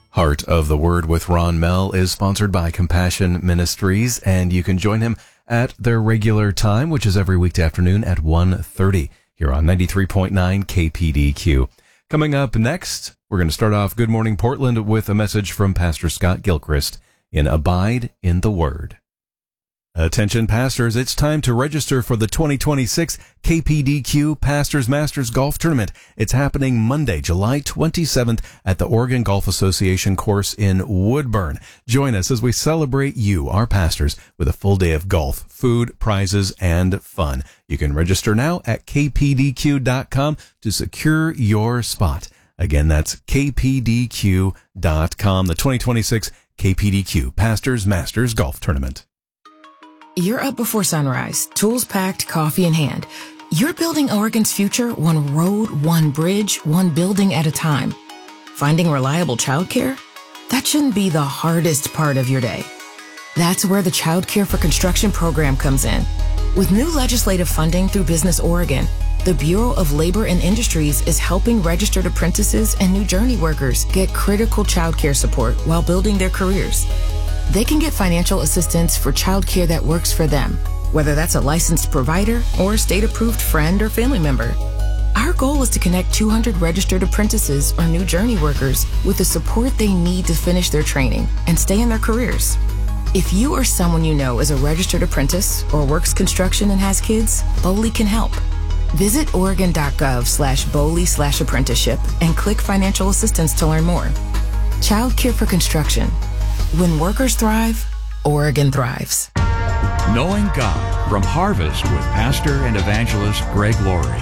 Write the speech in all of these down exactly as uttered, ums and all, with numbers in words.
Heart of the Word with Ron Mell is sponsored by Compassion Ministries, and you can join him at their regular time, which is every weekday afternoon at one thirty here on ninety-three point nine K P D Q. Coming up next, we're going to start off Good Morning Portland with a message from Pastor Scott Gilchrist in Abide in the Word. Attention pastors, it's time to register for the twenty twenty-six K P D Q Pastors Masters Golf Tournament. It's happening Monday, July twenty-seventh at the Oregon Golf Association course in Woodburn. Join us as we celebrate you, our pastors, with a full day of golf, food, prizes, and fun. You can register now at k p d q dot com to secure your spot. Again, that's k p d q dot com, the twenty twenty-six K P D Q Pastors Masters Golf Tournament. You're up before sunrise, tools packed, coffee in hand. You're building Oregon's future one road, one bridge, one building at a time. Finding reliable childcare? That shouldn't be the hardest part of your day. That's where the Child Care for Construction program comes in. With new legislative funding through Business Oregon, the Bureau of Labor and Industries is helping registered apprentices and new journey workers get critical childcare support while building their careers. They can get financial assistance for childcare that works for them, whether that's a licensed provider or a state-approved friend or family member. Our goal is to connect two hundred registered apprentices or new journey workers with the support they need to finish their training and stay in their careers. If you or someone you know is a registered apprentice or works construction and has kids, BOLI can help. Visit oregon.gov slash BOLI slash apprenticeship and click financial assistance to learn more. Child Care for Construction. When workers thrive, Oregon thrives. Knowing God from Harvest with Pastor and Evangelist Greg Laurie.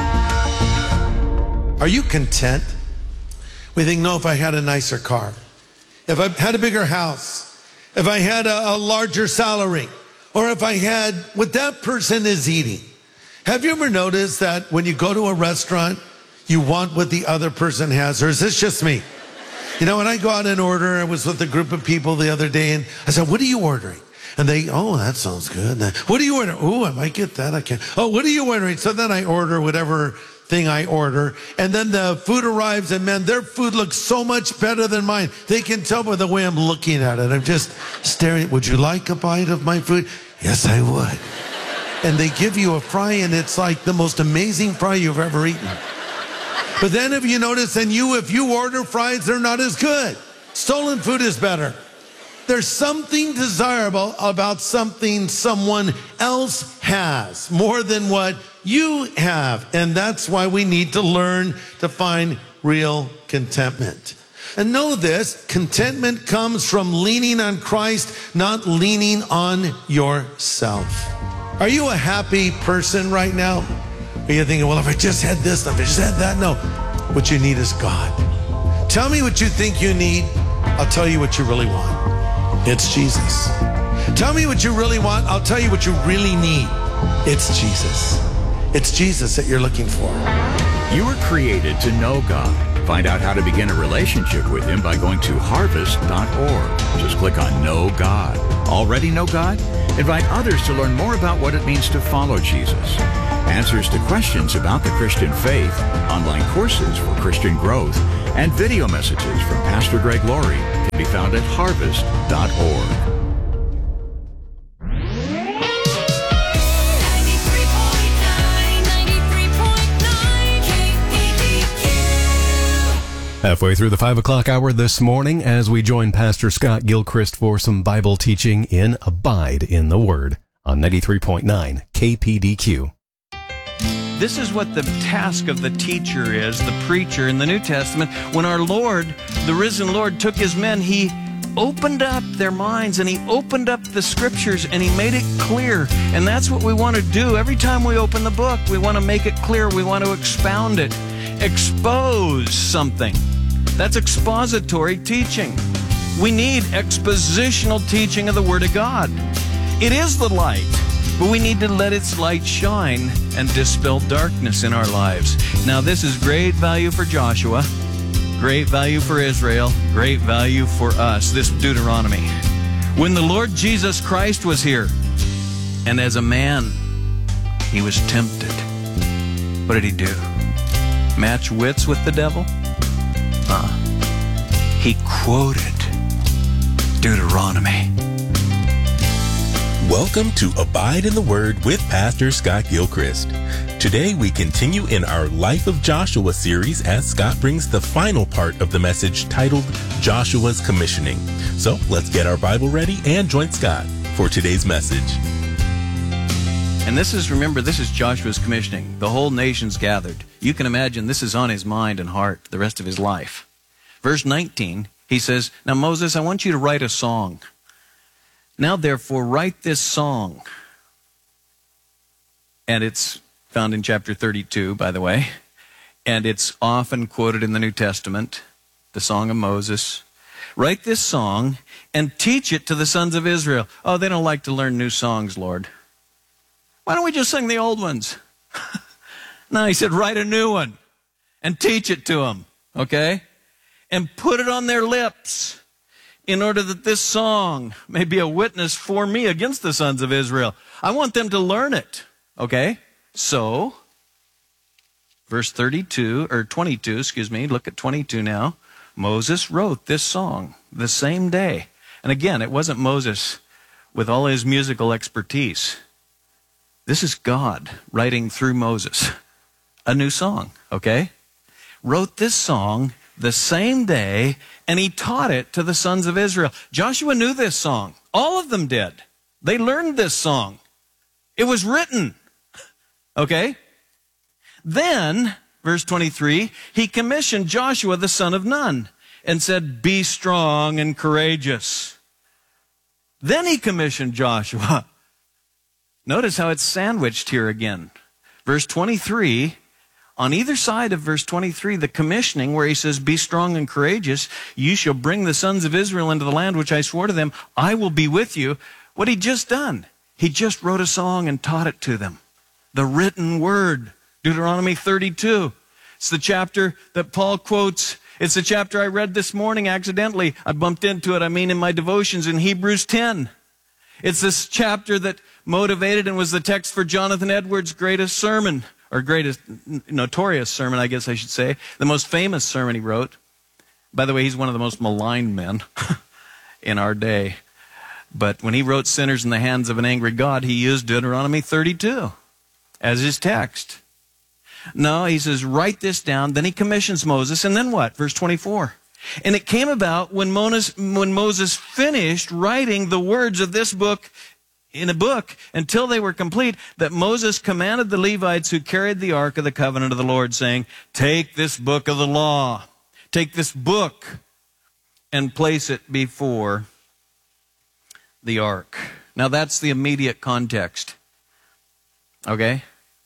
Are you content? We think, no, if I had a nicer car, if I had a bigger house, if I had a, a larger salary, or if I had what that person is eating. Have you ever noticed that when you go to a restaurant, you want what the other person has? Or is this just me? You know, when I go out and order, I was with a group of people the other day, and I said, what are you ordering? And they, oh, that sounds good. And what are you ordering? Oh, I might get that. I can't. Oh, what are you ordering? So then I order whatever thing I order. And then the food arrives, and man, their food looks so much better than mine. They can tell by the way I'm looking at it. I'm just staring. Would you like a bite of my food? Yes, I would. And they give you a fry, and it's like the most amazing fry you've ever eaten. But then if you notice, and you, if you order fries, they're not as good. Stolen food is better. There's something desirable about something someone else has more than what you have. And that's why we need to learn to find real contentment. And know this, contentment comes from leaning on Christ, not leaning on yourself. Are you a happy person right now? Are you thinking, well, if I just had this, if I just had that? No, what you need is God. Tell me what you think you need. I'll tell you what you really want. It's Jesus. Tell me what you really want. I'll tell you what you really need. It's Jesus. It's Jesus that you're looking for. You were created to know God. Find out how to begin a relationship with Him by going to harvest dot org. Just click on Know God. Already know God? Invite others to learn more about what it means to follow Jesus. Answers to questions about the Christian faith, online courses for Christian growth, and video messages from Pastor Greg Laurie can be found at harvest dot org. Halfway through the five o'clock hour this morning as we join Pastor Scott Gilchrist for some Bible teaching in Abide in the Word on ninety-three point nine K P D Q. This is what the task of the teacher is, the preacher in the New Testament. When our Lord, the risen Lord, took His men, He opened up their minds and He opened up the Scriptures and He made it clear. And that's what we want to do. Every time we open the book, we want to make it clear. We want to expound it, expose something. That's expository teaching. We need expositional teaching of the Word of God. It is the light, but we need to let its light shine and dispel darkness in our lives. Now, this is great value for Joshua, great value for Israel, great value for us, this Deuteronomy. When the Lord Jesus Christ was here, and as a man, He was tempted. What did He do? Match wits with the devil? Uh, he quoted Deuteronomy. Welcome to Abide in the Word with Pastor Scott Gilchrist. Today we continue in our Life of Joshua series as Scott brings the final part of the message titled Joshua's Commissioning. So let's get our Bible ready and join Scott for today's message. And this is, remember, this is Joshua's commissioning. The whole nation's gathered. You can imagine this is on his mind and heart the rest of his life. Verse nineteen, he says, "Now Moses, I want you to write a song. Now therefore write this song." And it's found in chapter thirty-two, by the way. And it's often quoted in the New Testament, the Song of Moses. "Write this song and teach it to the sons of Israel." Oh, they don't like to learn new songs, Lord. Why don't we just sing the old ones? No, he said, write a new one and teach it to them, okay? And put it on their lips in order that this song may be a witness for me against the sons of Israel. I want them to learn it, okay? So, verse thirty-two, or twenty-two, excuse me, look at twenty-two now. Moses wrote this song the same day. And again, it wasn't Moses with all his musical expertise. This is God writing through Moses a new song, okay? Wrote this song the same day, and he taught it to the sons of Israel. Joshua knew this song. All of them did. They learned this song. It was written, okay? Then, verse twenty-three, he commissioned Joshua the son of Nun and said, "Be strong and courageous." Then he commissioned Joshua. Notice how it's sandwiched here again. Verse twenty-three, on either side of verse twenty-three, the commissioning where he says, "Be strong and courageous. You shall bring the sons of Israel into the land which I swore to them. I will be with you." What he'd just done, he just wrote a song and taught it to them. The written word, Deuteronomy thirty-two. It's the chapter that Paul quotes. It's the chapter I read this morning accidentally. I bumped into it, I mean, in my devotions in Hebrews ten. It's this chapter that motivated and was the text for Jonathan Edwards' greatest sermon, or greatest notorious sermon, I guess I should say, the most famous sermon he wrote. By the way, he's one of the most maligned men in our day. But when he wrote "Sinners in the Hands of an Angry God," he used Deuteronomy thirty-two as his text. No, he says, write this down. Then he commissions Moses. And then what? Verse twenty-four. "And it came about when Moses, when Moses finished writing the words of this book in a book until they were complete, that Moses commanded the Levites who carried the ark of the covenant of the Lord, saying, 'Take this book of the law, take this book and place it before the ark.'" Now that's the immediate context. Okay?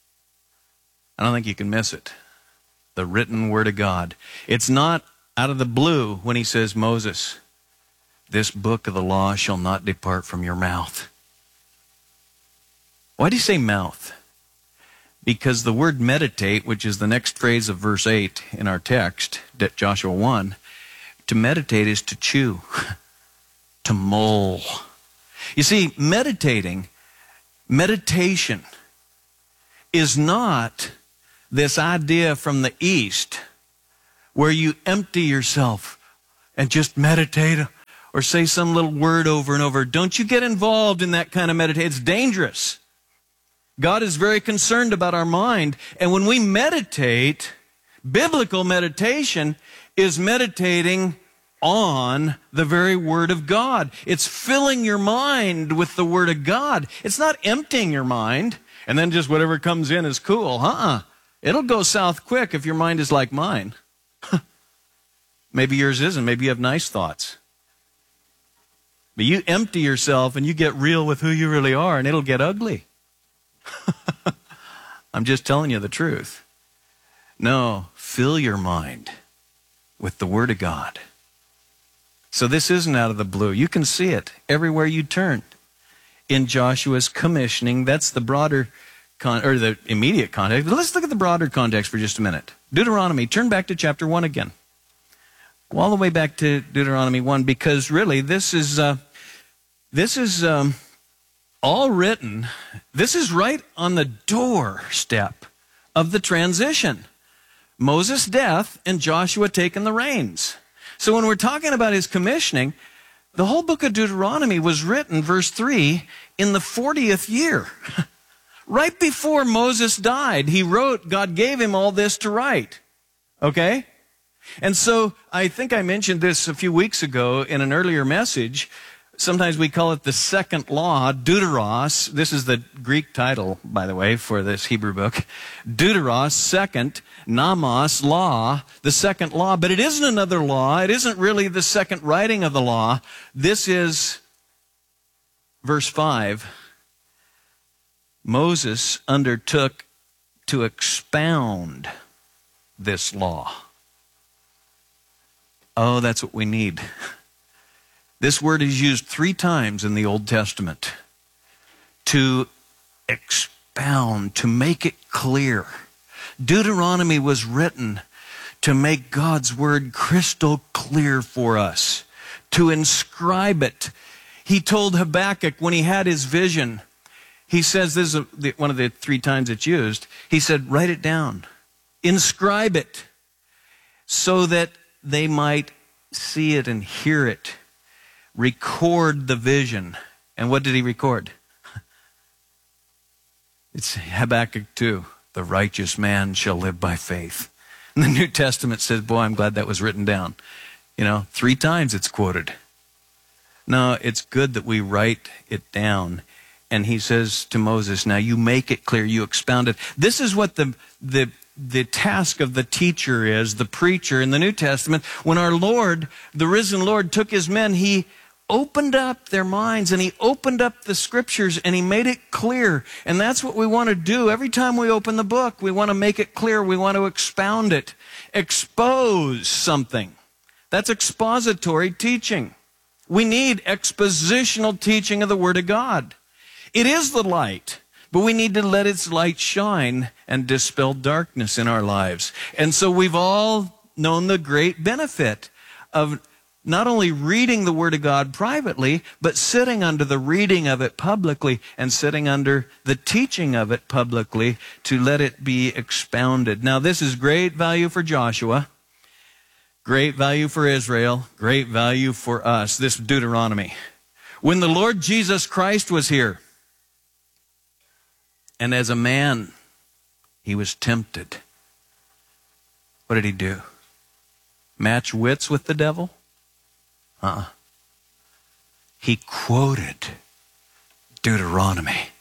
I don't think you can miss it. The written word of God. It's not out of the blue when he says, "Moses, this book of the law shall not depart from your mouth." Why do you say mouth? Because the word meditate, which is the next phrase of verse eight in our text, Joshua one, to meditate is to chew, to mull. You see, meditating, meditation is not this idea from the East where you empty yourself and just meditate or say some little word over and over. Don't you get involved in that kind of meditation. It's dangerous. God is very concerned about our mind. And when we meditate, biblical meditation is meditating on the very Word of God. It's filling your mind with the Word of God. It's not emptying your mind and then just whatever comes in is cool. Uh-uh. It'll go south quick if your mind is like mine. Maybe yours isn't. Maybe you have nice thoughts. But you empty yourself and you get real with who you really are, and it'll get ugly. I'm just telling you the truth. No, fill your mind with the Word of God. So this isn't out of the blue. You can see it everywhere you turn. In Joshua's commissioning, that's the broader, con- or the immediate context. But let's look at the broader context for just a minute. Deuteronomy, turn back to chapter one again. Go all the way back to Deuteronomy one, because really this is uh, this is um, all written. This is right on the doorstep of the transition. Moses' death and Joshua taking the reins. So when we're talking about his commissioning, the whole book of Deuteronomy was written, verse three, in the fortieth year. Right before Moses died, he wrote, God gave him all this to write. Okay? And so I think I mentioned this a few weeks ago in an earlier message. Sometimes we call it the second law, Deuteros. This is the Greek title, by the way, for this Hebrew book. Deuteros, second, Namos, law, the second law. But it isn't another law. It isn't really the second writing of the law. This is verse five. Moses undertook to expound this law. Oh, that's what we need. This word is used three times in the Old Testament. To expound, to make it clear. Deuteronomy was written to make God's word crystal clear for us. To inscribe it. He told Habakkuk when he had his vision, he says, this is a, one of the three times it's used, he said, write it down. Inscribe it so that they might see it and hear it. Record the vision. And what did he record? It's Habakkuk two. The righteous man shall live by faith. And the New Testament says, boy, I'm glad that was written down. You know, three times it's quoted. No, it's good that we write it down. And he says to Moses, now you make it clear, you expound it. This is what the, the, the task of the teacher is, the preacher in the New Testament. When our Lord, the risen Lord, took his men, he opened up their minds and he opened up the scriptures and he made it clear. And that's what we want to do. Every time we open the book, we want to make it clear. We want to expound it. Expose something. That's expository teaching. We need expositional teaching of the Word of God. It is the light, but we need to let its light shine and dispel darkness in our lives. And so we've all known the great benefit of not only reading the Word of God privately, but sitting under the reading of it publicly and sitting under the teaching of it publicly to let it be expounded. Now, this is great value for Joshua, great value for Israel, great value for us, this Deuteronomy. When the Lord Jesus Christ was here, and as a man, he was tempted, what did he do? Match wits with the devil? Uh-uh. He quoted Deuteronomy.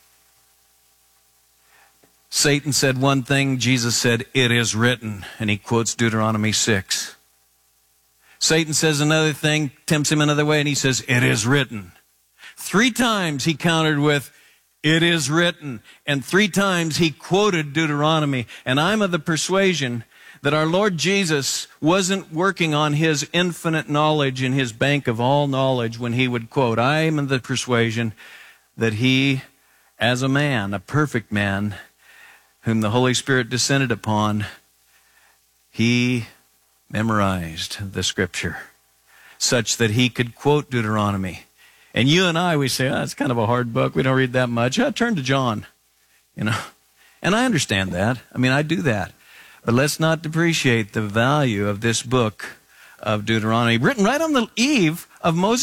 Satan said one thing, Jesus said, it is written, and he quotes Deuteronomy six. Satan says another thing, tempts him another way, and he says, it is written. Three times he countered with, it is written. And three times he quoted Deuteronomy. And I'm of the persuasion that our Lord Jesus wasn't working on his infinite knowledge in his bank of all knowledge when he would quote. I am of the persuasion that he, as a man, a perfect man, whom the Holy Spirit descended upon, he memorized the Scripture such that he could quote Deuteronomy. And you and I, we say, oh, it's kind of a hard book. We don't read that much. Oh, turn to John, you know. And I understand that. I mean, I do that. But let's not depreciate the value of this book of Deuteronomy, written right on the eve of Moses'